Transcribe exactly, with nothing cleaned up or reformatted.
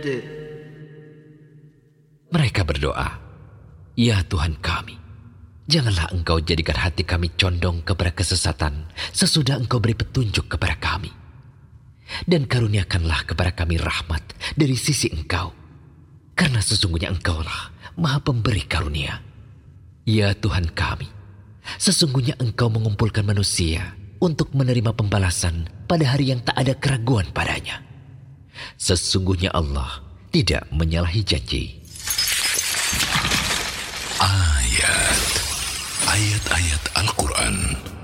Mereka berdoa, "Ya Tuhan kami, janganlah Engkau jadikan hati kami condong kepada kesesatan sesudah Engkau beri petunjuk kepada kami. Dan karuniakanlah kepada kami rahmat dari sisi Engkau, karena sesungguhnya Engkaulah Maha Pemberi karunia. Ya Tuhan kami, sesungguhnya Engkau mengumpulkan manusia untuk menerima pembalasan pada hari yang tak ada keraguan padanya. Sesungguhnya Allah tidak menyalahi janji." Ayat ayat-ayat Al-Quran